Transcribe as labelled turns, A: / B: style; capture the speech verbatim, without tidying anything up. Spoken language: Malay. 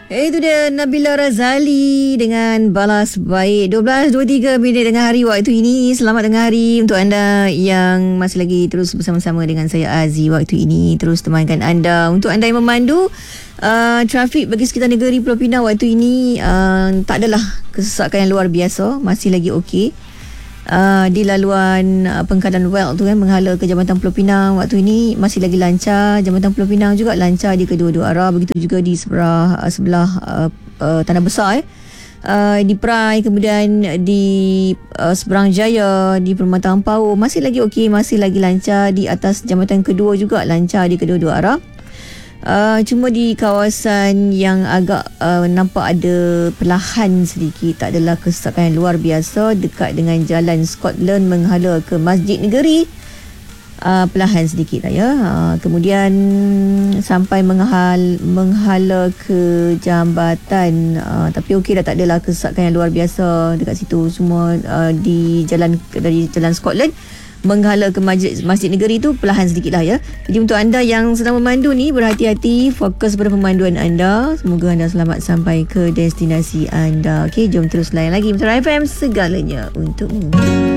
A: Itu dia Nabila Razali dengan Balas Baik. dua belas dua puluh tiga minit tengah hari waktu ini. Selamat tengah hari untuk anda yang masih lagi terus bersama-sama dengan saya Aziz waktu ini. Terus temankan anda. Untuk anda yang memandu uh, trafik bagi sekitar negeri Pulau Pinang waktu ini uh, tak adalah kesesakan yang luar biasa. Masih lagi okey. Uh, di laluan uh, Pengkalan Well tu kan, menghala ke Jambatan Pulau Pinang waktu ini masih lagi lancar. Jambatan Pulau Pinang juga lancar di kedua-dua arah. Begitu juga di sebelah uh, sebelah uh, uh, Tanah Besar eh. Uh, di Perai, kemudian di uh, Seberang Jaya, di Permata Ampau masih lagi okey, masih lagi lancar. Di atas jambatan kedua juga lancar di kedua-dua arah. Uh, cuma di kawasan yang agak uh, nampak ada perlahan sedikit, tak adalah kesesakan yang luar biasa dekat dengan Jalan Scotland menghala ke Masjid Negeri. Uh, perlahan sedikit lah ya. Uh, kemudian sampai menghal, menghala ke jambatan, uh, tapi okey dah, tak adalah kesesakan yang luar biasa dekat situ. Semua uh, di jalan dari Jalan Scotland menghala ke Masjid, Masjid Negeri tu perlahan sedikit lah ya. Jadi untuk anda yang sedang memandu ni, berhati-hati, fokus pada pemanduan anda. Semoga anda selamat sampai ke destinasi anda. Okey, jom terus layan lagi Metro F M, segalanya untukmu.